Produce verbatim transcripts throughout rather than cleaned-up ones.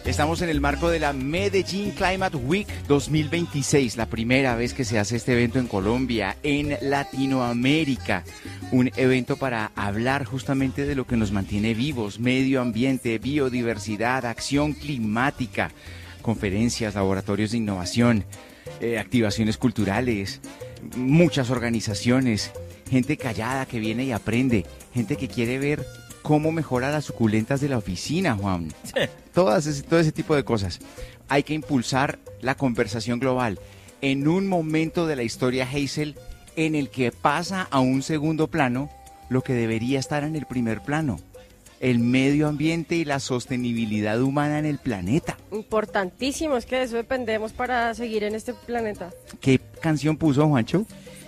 Estamos en el marco de la Medellín Climate Week dos mil veintiséis, la primera vez que se hace este evento en Colombia, en Latinoamérica. Un evento para hablar justamente de lo que nos mantiene vivos: medio ambiente, biodiversidad, acción climática, conferencias, laboratorios de innovación, eh, activaciones culturales, muchas organizaciones, gente callada que viene y aprende, gente que quiere ver cómo mejora las suculentas de la oficina, Juan. Sí. Todas ese, todo ese tipo de cosas. Hay que impulsar la conversación global en un momento de la historia, Hazel, en el que pasa a un segundo plano lo que debería estar en el primer plano: el medio ambiente y la sostenibilidad humana en el planeta. Importantísimo, es que de eso dependemos para seguir en este planeta. ¿Qué canción puso, Juancho?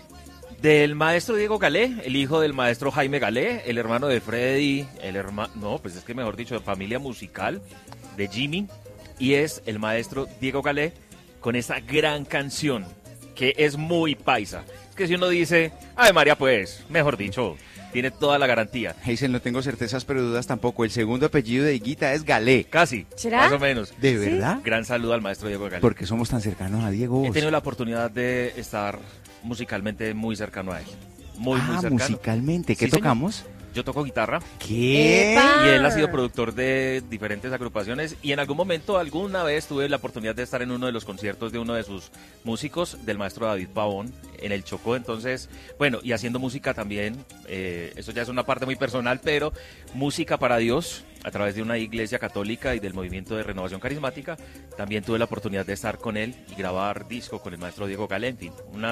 Del maestro Diego Galé, el hijo del maestro Jaime Galé, el hermano de Freddy, el hermano, no, pues es que mejor dicho, de familia musical de Jimmy, y es el maestro Diego Galé con esa gran canción que es muy paisa. Es que si uno dice, ay María, pues, mejor dicho, tiene toda la garantía. Hazel, no tengo certezas pero dudas tampoco. El segundo apellido de Higuita es Galé. Casi, ¿será? Más o menos. ¿De verdad? Sí. Gran saludo al maestro Diego Galé. ¿Por qué somos tan cercanos a Diego? He tenido la oportunidad de estar musicalmente muy cercano a él. Muy, ah, muy cercano. musicalmente. ¿Qué sí, tocamos? Señor. Yo toco guitarra. ¿Qué? ¡Epa! Y él ha sido productor de diferentes agrupaciones y en algún momento, alguna vez tuve la oportunidad de estar en uno de los conciertos de uno de sus músicos, del maestro David Pavón, en el Chocó. Entonces, bueno, y haciendo música también, eh, eso ya es una parte muy personal, pero música para Dios a través de una iglesia católica y del movimiento de renovación carismática. También tuve la oportunidad de estar con él y grabar disco con el maestro Diego Galé. En fin, una,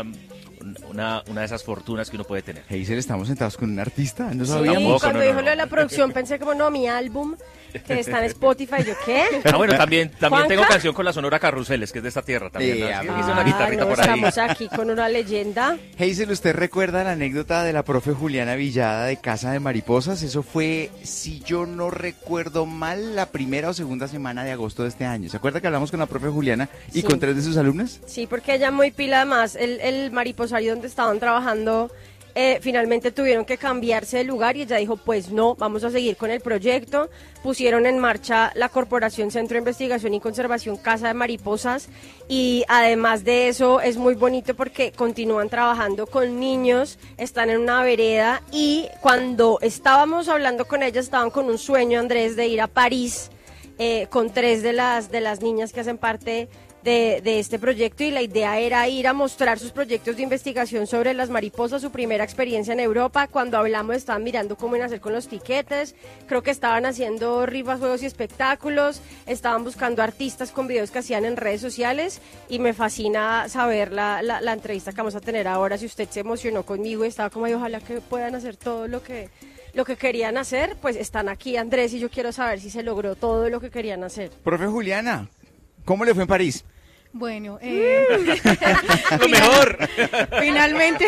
una, una de esas fortunas que uno puede tener. Hazel, estamos sentados con un artista, no Sí, sabíamos. Tampoco, cuando no, no, dijo no. lo de la producción pensé como, no, mi álbum, que está en Spotify, ¿yo qué? Ah, bueno, también, también ¿Juanca? tengo canción con la Sonora Carruseles, que es de esta tierra también. ¿no? Eh, Es que ah, hice una Ah, guitarrita no, por ahí. estamos aquí con una leyenda. Hazel, ¿usted recuerda la anécdota de la profe Juliana Villada de Casa de Mariposas? Eso fue, si yo no recuerdo mal, la primera o segunda semana de agosto de este año. ¿Se acuerda que hablamos con la profe Juliana y Sí. con tres de sus alumnas? Sí, porque ella muy pila, además, el, el mariposario donde estaban trabajando, eh, finalmente tuvieron que cambiarse de lugar y ella dijo, pues no, vamos a seguir con el proyecto. Pusieron en marcha la Corporación Centro de Investigación y Conservación Casa de Mariposas y además de eso es muy bonito porque continúan trabajando con niños, están en una vereda y cuando estábamos hablando con ellas estaban con un sueño, Andrés, de ir a París eh, con tres de las, de las niñas que hacen parte De, de este proyecto y la idea era ir a mostrar sus proyectos de investigación sobre las mariposas, su primera experiencia en Europa. Cuando hablamos estaban mirando cómo iban a hacer con los tiquetes, creo que estaban haciendo rifas, juegos y espectáculos, estaban buscando artistas con videos que hacían en redes sociales y me fascina saber la, la, la entrevista que vamos a tener ahora. Si usted se emocionó conmigo y estaba como, ay, ojalá que puedan hacer todo lo que... lo que querían hacer, pues están aquí Andrés y yo quiero saber si se logró todo lo que querían hacer. Profe Juliana, ¿cómo le fue en París? Bueno, eh, ¡Lo mejor! finalmente,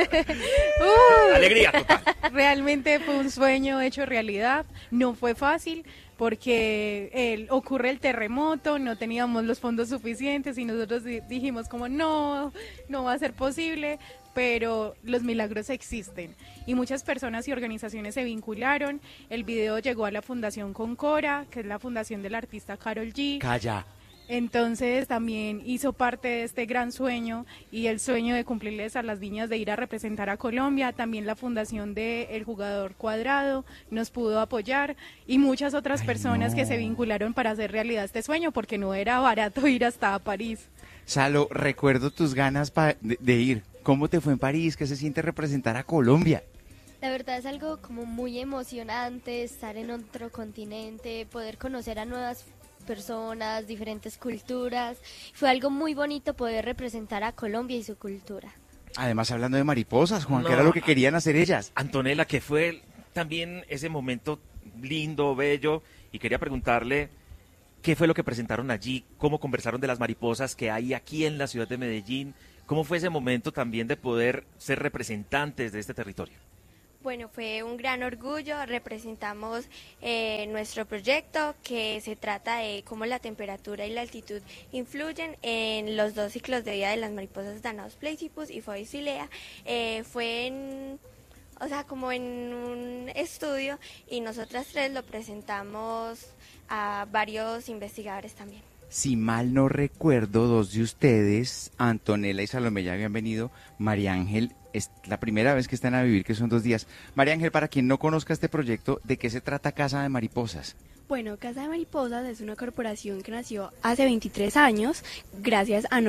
uh, Alegría total. realmente fue un sueño hecho realidad. No fue fácil porque el, ocurre el terremoto, no teníamos los fondos suficientes y nosotros di- dijimos como no, no va a ser posible, pero los milagros existen y muchas personas y organizaciones se vincularon. El video llegó a la Fundación Concora, que es la fundación del artista Karol G. Calla. Entonces también hizo parte de este gran sueño y el sueño de cumplirles a las niñas de ir a representar a Colombia. También la fundación de El Jugador Cuadrado nos pudo apoyar y muchas otras Ay, personas no. que se vincularon para hacer realidad este sueño porque no era barato ir hasta París. Salo, recuerdo tus ganas pa- de, de ir. ¿Cómo te fue en París? ¿Qué se siente representar a Colombia? La verdad es algo como muy emocionante estar en otro continente, poder conocer a nuevas personas, diferentes culturas. Fue algo muy bonito poder representar a Colombia y su cultura. Además, hablando de mariposas, Juan, No. que era lo que querían hacer ellas. Antonella, que fue también ese momento lindo, bello, y quería preguntarle qué fue lo que presentaron allí, cómo conversaron de las mariposas que hay aquí en la ciudad de Medellín, cómo fue ese momento también de poder ser representantes de este territorio. Bueno, fue un gran orgullo. Representamos eh, nuestro proyecto, que se trata de cómo la temperatura y la altitud influyen en los dos ciclos de vida de las mariposas Danaus platypus y Foesilea. Eh, fue en, o sea, como en un estudio y nosotras tres lo presentamos a varios investigadores también. Si mal no recuerdo, dos de ustedes, Antonella y Salomé, ya habían venido. María Ángel es la primera vez que están a vivir, que son dos días. María Ángel, para quien no conozca este proyecto, ¿de qué se trata Casa de Mariposas? Bueno, Casa de Mariposas es una corporación que nació hace veintitrés años gracias a